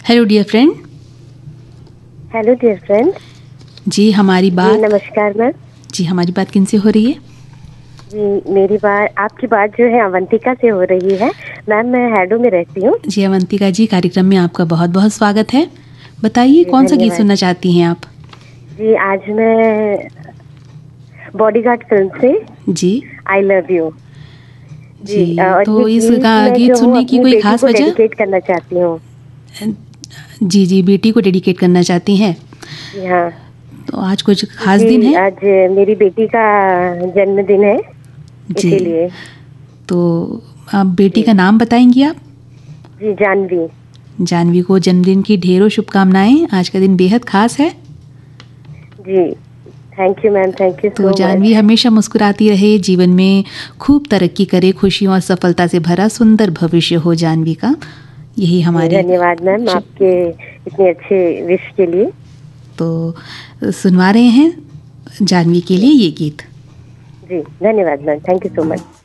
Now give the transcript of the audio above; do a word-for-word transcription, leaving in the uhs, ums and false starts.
Hello dear friend. Hello dear friend. जी हमारी बात जी नमस्कार मैम। जी हमारी बात किनसे हो रही है? जी मेरी बात आपकी बात जो है अवंतिका से हो रही है। मैम मैं हैडो में रहती हूँ। जी अवंतिका जी, कार्यक्रम में आपका बहुत बहुत स्वागत है। बताइए जी कौन सा गीत धन्यवाद। सुनना चाहती हैं आप? जी आज मैं बॉडीगार्ड फिल्म से जी आई लव यू। जी जी और ये तो इस गीत गा- मैं गीत जो हूँ सुनने की अपनी कोई बेटी खास को वजह? डेडिकेट करना चाहती हूँ। जी जी बेटी को डेडिकेट करना चाहती हैं। जी हाँ। तो आज कुछ खास दिन क्योंकि है? आज मेरी बेटी का जन्मदिन है, जी इसीलिए। तो आप बेटी जी का नाम बताएंगी आप? जी जानवी। जानवी को जन्मदिन की ढेरों शुभकामनाएं। आज का दिन बेहद खास है। जी thank you ma'am, thank you तो सो जानवी मच। हमेशा मुस्कुराती रहे, जीवन में खूब तरक्की करे, खुशियों और सफलता से भरा सुंदर भविष्य हो जानवी का, यही जी हमारी धन्यवाद मैम शुभ। आपके इतने अच्छे विश के लिए। तो सुनवा रहे हैं जानवी के लिए ये गीत। जी धन्यवाद ma'am, thank you so much.